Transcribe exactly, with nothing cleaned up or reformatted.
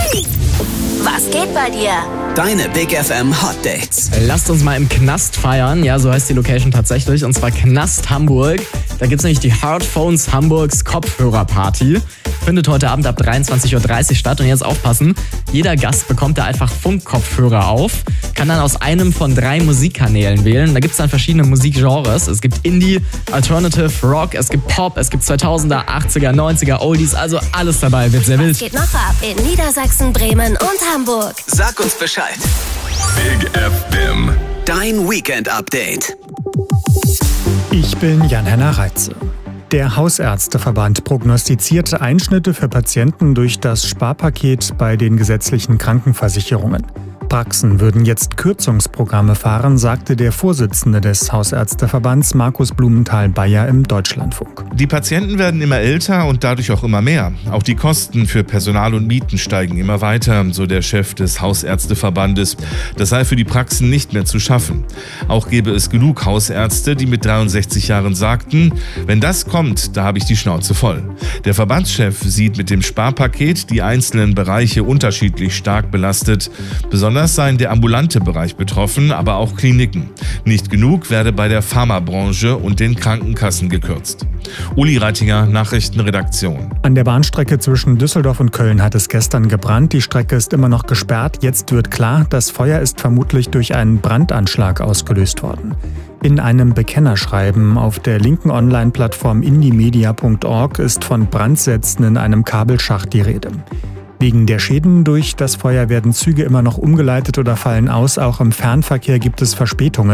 Was geht bei dir? Deine Big F M Hot Dates. Lasst uns mal im Knast feiern. Ja, so heißt die Location tatsächlich. Und zwar Knast Hamburg. Da gibt's nämlich die Hardphones Hamburgs Kopfhörerparty. Findet heute Abend ab dreiundzwanzig Uhr dreißig statt. Und jetzt aufpassen, jeder Gast bekommt da einfach Funkkopfhörer auf, kann dann aus einem von drei Musikkanälen wählen. Da gibt's dann verschiedene Musikgenres. Es gibt Indie, Alternative, Rock, es gibt Pop, es gibt zweitausender, achtziger, neunziger, Oldies. Also alles dabei, wird sehr wild. Was geht noch ab in Niedersachsen, Bremen und Hamburg? Sag uns Bescheid. Big F M. Dein Weekend-Update. Ich bin Jan-Henner Reitze. Der Hausärzteverband prognostiziert Einschnitte für Patienten durch das Sparpaket bei den gesetzlichen Krankenversicherungen. Praxen würden jetzt Kürzungsprogramme fahren, sagte der Vorsitzende des Hausärzteverbands Markus Blumenthal-Bayer im Deutschlandfunk. Die Patienten werden immer älter und dadurch auch immer mehr. Auch die Kosten für Personal und Mieten steigen immer weiter, so der Chef des Hausärzteverbandes. Das sei für die Praxen nicht mehr zu schaffen. Auch gäbe es genug Hausärzte, die mit dreiundsechzig Jahren sagten, wenn das kommt, da habe ich die Schnauze voll. Der Verbandschef sieht mit dem Sparpaket die einzelnen Bereiche unterschiedlich stark belastet. Besonders seien der ambulante Bereich betroffen, aber auch Kliniken. Nicht genug werde bei der Pharmabranche und den Krankenkassen gekürzt. Uli Reitinger, Nachrichtenredaktion. An der Bahnstrecke zwischen Düsseldorf und Köln hat es gestern gebrannt. Die Strecke ist immer noch gesperrt. Jetzt wird klar, das Feuer ist vermutlich durch einen Brandanschlag ausgelöst worden. In einem Bekennerschreiben auf der linken Online-Plattform indiemedia punkt org ist von Brandsätzen in einem Kabelschacht die Rede. Wegen der Schäden durch das Feuer werden Züge immer noch umgeleitet oder fallen aus. Auch im Fernverkehr gibt es Verspätungen.